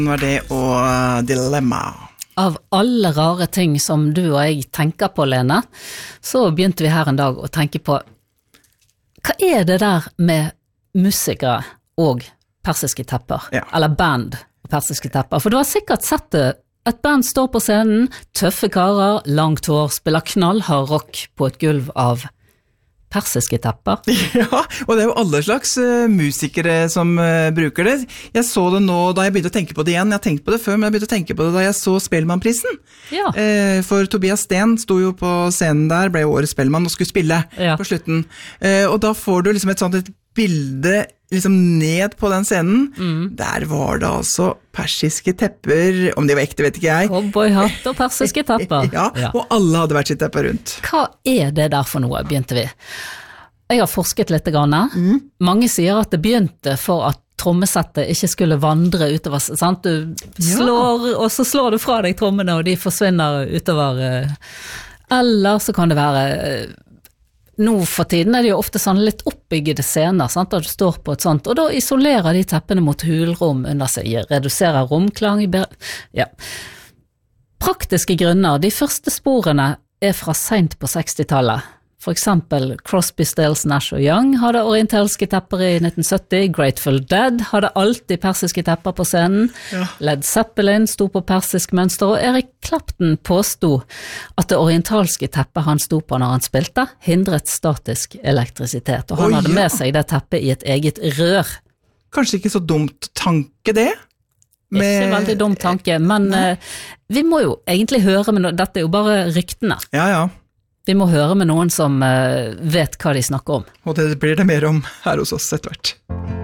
Nå det og dilemma. Av alle rare ting som du og jeg tenker på, Lene, så begynte vi her en dag å tenke på hva det der med musikere og persiske tepper, eller band og persiske tepper? For du har sikkert sett det, et band står på scenen, tøffe karer, langt hår, spiller knallhard rock på et gulv av persiske tepper. Ja, og det jo alle slags musikere som bruker det. Jeg så det nå da jeg begynte å tenke på det igjen. Jeg tenkte på det før, men jeg begynte å tenke på det da jeg så Spellemannprisen. Ja. For Tobias Sten sto jo på scenen der, ble årets Spellemann og skulle spille på slutten. Og da får du liksom et sånt et bilde liksom ned på den scenen. Der var det altså persiske tepper, om de var ekte vet ikke jeg. Cowboyhatt og persiske tepper. Ja, og alle hadde vært sitt tepper rundt. Hva det der for noe, begynte vi? Jeg har forsket litt grann. Mange sier at det begynte for at trommesettet ikke skulle vandre utover, sant? Du slår, og så slår du fra deg trommene, og de forsvinner utover. Eller så kan det være nå for tiden det jo ofte sånn litt oppbyggede scener, sant, da du står på et sånt, og da isolerer de teppene mot hulrom under seg, reduserer romklang, Praktiske grunner, de første sporene fra sent på 60-tallet. For eksempel Crosby, Stills, Nash og Young hadde orientalske tepper i 1970, Grateful Dead hadde alltid persiske tepper på scenen, Led Zeppelin sto på persisk mønster, og Eric Clapton påstod at det orientalske teppet han sto på når han spilte, hindret statisk elektrisitet, og han hadde med seg det teppet i et eget rør. Kanskje ikke så dumt tanke det? Ikke veldig dum tanke, men vi må jo egentlig høre med dette jo bare ryktene. Ja. Vi må høre med noen som vet hva de snakker om. Og det blir det mer om her hos oss etter hvert.